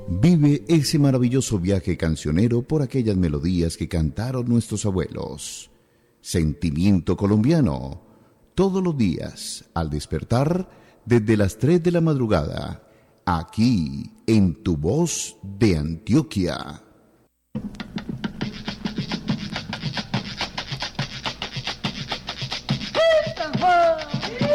Vive ese maravilloso viaje cancionero por aquellas melodías que cantaron nuestros abuelos. Sentimiento colombiano. Todos los días, al despertar, desde las 3 de la madrugada, aquí, en Tu Voz de Antioquia.